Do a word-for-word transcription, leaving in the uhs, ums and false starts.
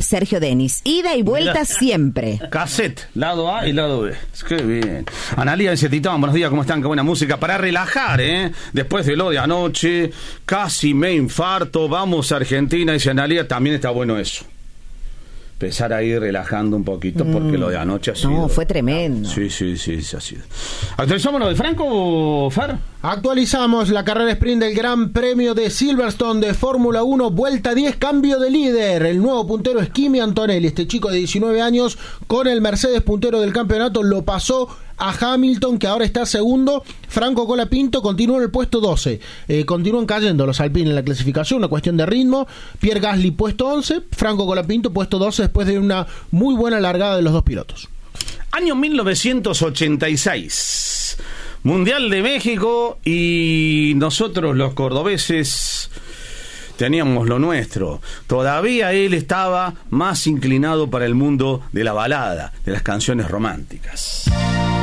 Sergio Denis. Ida y vuelta Mirá. siempre. Cassette, lado A y lado B. Qué bien. Analía dice, Titán, buenos días, ¿cómo están? Qué buena música para relajar, ¿eh? Después de lo de anoche, casi me infarto, vamos a Argentina, dice Analía, también está bueno eso. Empezar a ir relajando un poquito porque mm. lo de anoche ha sido... No, fue tremendo. Sí, sí, sí, sí ha sido. ¿Actualizamos lo de Franco, Fer? Actualizamos la carrera sprint del Gran Premio de Silverstone de Fórmula uno, vuelta diez, cambio de líder. El nuevo puntero es Kimi Antonelli, este chico de diecinueve años, con el Mercedes puntero del campeonato, lo pasó a Hamilton, que ahora está segundo. Franco Colapinto continúa en el puesto doce. Eh, continúan cayendo los Alpine en la clasificación, una cuestión de ritmo. Pierre Gasly puesto once, Franco Colapinto puesto doce, después de una muy buena largada de los dos pilotos. Año mil novecientos ochenta y seis, Mundial de México, y nosotros los cordobeses teníamos lo nuestro. Todavía él estaba más inclinado para el mundo de la balada, de las canciones románticas.